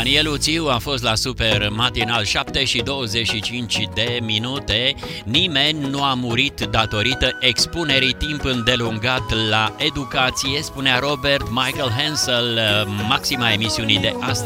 Daniel Uțiu a fost la Super Matinal, 7:25. Nimeni nu a murit datorită expunerii timp îndelungat la educație, spunea Robert Michael Hansel, maxima emisiunii de astăzi.